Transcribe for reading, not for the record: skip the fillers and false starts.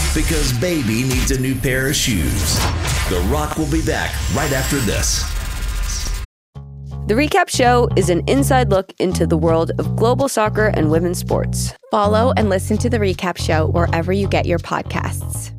because baby needs a new pair of shoes. The Rock will be back right after this. The Recap Show is an inside look into the world of global soccer and women's sports. Follow and listen to The Recap Show wherever you get your podcasts.